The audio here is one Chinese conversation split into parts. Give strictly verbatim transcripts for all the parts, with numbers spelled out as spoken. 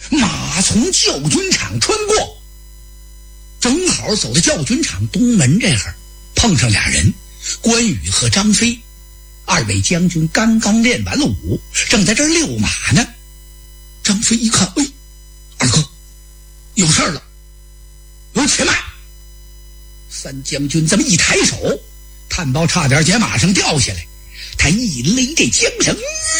马从教军场穿过，正好走到教军场东门这会儿，碰上俩人，关羽和张飞。二位将军刚刚练完了武，正在这儿遛马呢。张飞一看，哎，二哥，有事儿了，有且慢。三将军这么一抬手，探报差点从马上掉下来，他一勒这缰绳，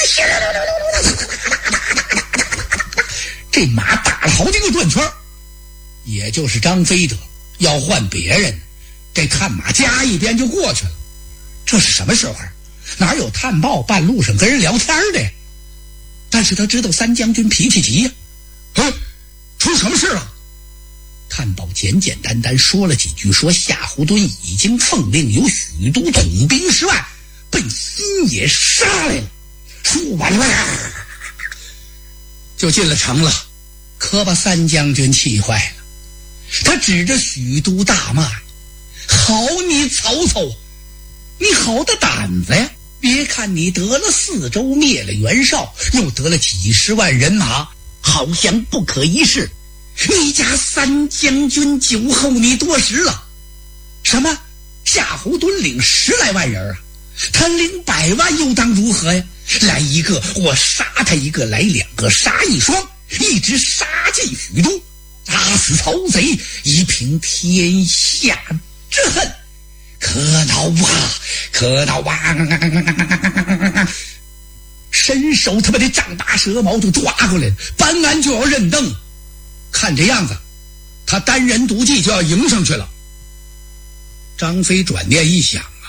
这马打了好几个转圈，也就是张飞得，要换别人，这看马加一边就过去了。这是什么时候？哪有探报半路上跟人聊天的呀？但是他知道三将军脾气急呀、啊，哎，出什么事了？探报简简单单说了几句，说夏侯惇已经奉令由许都统兵十万奔新野杀来了。说完了就进了城了，可把三将军气坏了。他指着许都大骂：好你曹操，你好的胆子呀！别看你得了四州，灭了袁绍，又得了几十万人马，好像不可一世。你家三将军酒后你多时了。什么？夏侯惇领十来万人啊，他领百万又当如何呀？来一个我杀他一个，来两个杀一双，一直杀进许都，打死曹贼，以平天下之恨。可恼啊，可恼啊！伸手他把这丈八蛇矛就抓过来了，搬完就要认凳。看这样子，他单人独骑就要迎上去了。张飞转念一想啊，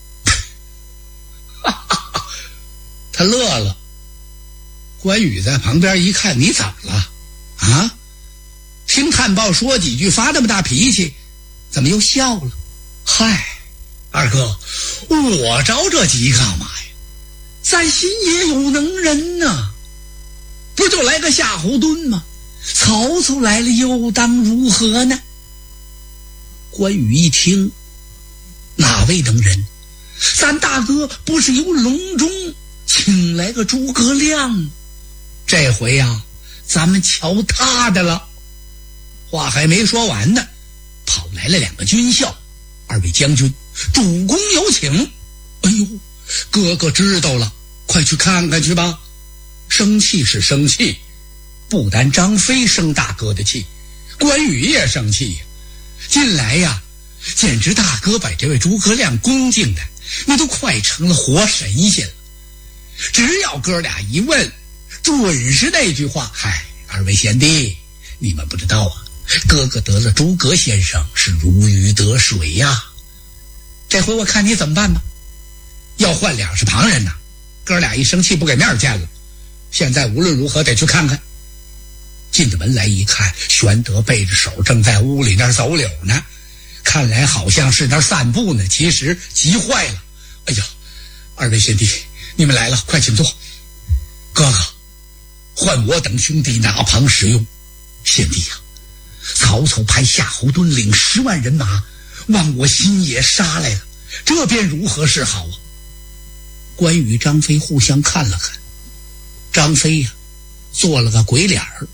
哈哈哈，他乐了。关羽在旁边一看，你怎么了啊？听探报说几句，发这么大脾气，怎么又笑了？嗨，二哥，我着这急干嘛呀？咱心也有能人呐、啊，不就来个夏侯惇吗？曹操来了又当如何呢？关羽一听，哪位能人？咱大哥不是由隆中请来个诸葛亮，这回呀、啊，咱们瞧他的了。话还没说完呢，跑来了两个军校，二位将军，主公有请。哎呦，哥哥知道了，快去看看去吧。生气是生气，不单张飞生大哥的气，关羽也生气呀。近来呀，简直大哥把这位诸葛亮恭敬的，那都快成了活神仙了。只要哥俩一问，准是那句话：嗨，二位贤弟，你们不知道啊，哥哥得了诸葛先生是如鱼得水呀。这回我看你怎么办吧。要换两是旁人呐，哥俩一生气不给面见了。现在无论如何得去看看。进到门来一看，玄德背着手正在屋里那儿走柳呢，看来好像是那儿散步呢，其实急坏了。哎呀，二位贤弟，你们来了，快请坐。哥哥，换我等兄弟哪旁使用？贤弟呀、啊，曹操派夏侯惇领十万人马往我新野杀来了，这便如何是好啊？关羽、张飞互相看了看，张飞呀、啊，做了个鬼脸儿。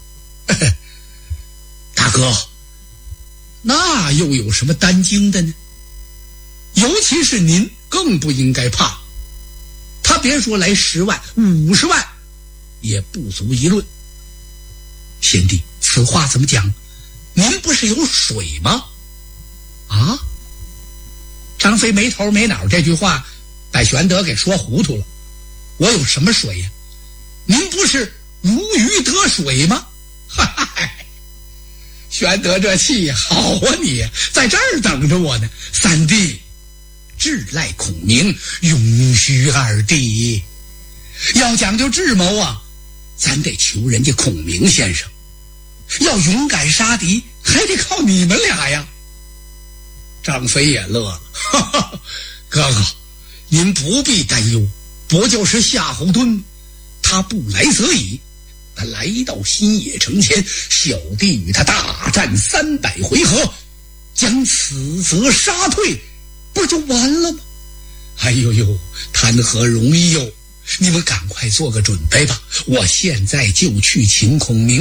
大哥，那又有什么担惊的呢？尤其是您更不应该怕。他别说来十万、五十万，也不足一论。贤弟，此话怎么讲？您不是有水吗？啊？张飞没头没脑，这句话把玄德给说糊涂了。我有什么水呀？您不是如鱼得水吗？哈哈，玄德这气好啊，你在这儿等着我呢。三弟，志赖孔明，永须二弟。要讲究智谋啊，咱得求人家孔明先生。要勇敢杀敌，还得靠你们俩呀。张飞也乐了，哈哈，哥哥，您不必担忧，不就是夏侯惇，他不来则已。他来到新野城前，小弟与他大战三百回合，将此则杀退，不就完了吗？哎呦呦，谈何容易哟！你们赶快做个准备吧，我现在就去请孔明。